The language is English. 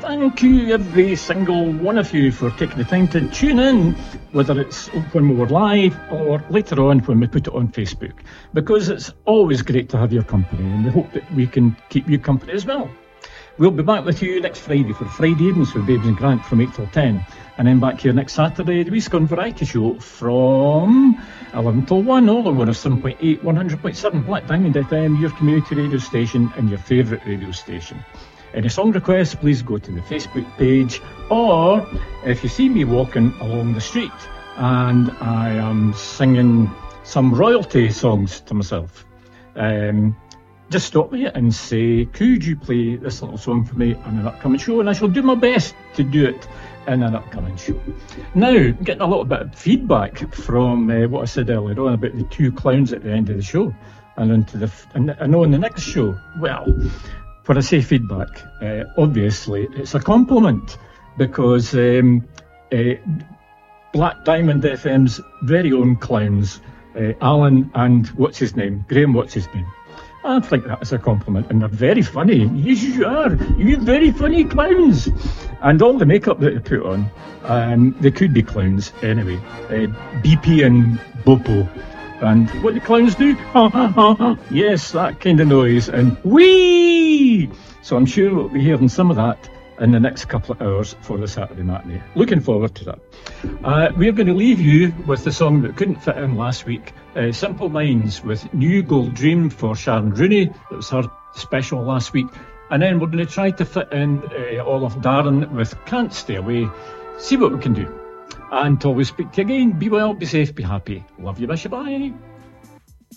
thank you, every single one of you, for taking the time to tune in, whether it's when we were live or later on when we put it on Facebook, because it's always great to have your company, and we hope that we can keep you company as well. We'll be back with you next Friday for Friday Evenings with Babes and Grant from 8 till 10, and then back here next Saturday, the Weescon Variety Show from 11 till 1, all on 107.8, 100.7 Black Diamond FM, your community radio station and your favourite radio station. Any song requests, please go to the Facebook page, or if you see me walking along the street and I am singing some royalty songs to myself, just stop me and say, could you play this little song for me on an upcoming show? And I shall do my best to do it in an upcoming show. Now, getting a little bit of feedback from what I said earlier on about the two clowns at the end of the show. And on the next show, well, when I say feedback, obviously it's a compliment, because Black Diamond FM's very own clowns, Alan and Graham, I think that is a compliment, and they're very funny. Yes, you are. You're very funny clowns. And all the makeup that they put on, they could be clowns anyway. BP and Bopo. And what the clowns do? Yes, that kind of noise. And whee! So I'm sure we'll be hearing some of that in the next couple of hours for the Saturday matinee. Looking forward to that. We're going to leave you with the song that couldn't fit in last week, Simple Minds with New Gold Dream for Sharon Rooney. That was her special last week. And then we're going to try to fit in Olaf Darren with Can't Stay Away. See what we can do. Until we speak to you again, be well, be safe, be happy. Love you, miss you, bye.